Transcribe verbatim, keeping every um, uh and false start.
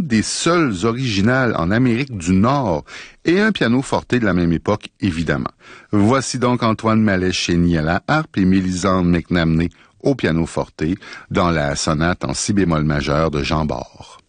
une des seules originales en Amérique du Nord et un piano forte de la même époque, évidemment. Voici donc Antoine Mallet-Chénier à la harpe et Mélisande McNamee au piano forte dans la sonate en si bémol majeur de Jean Bart.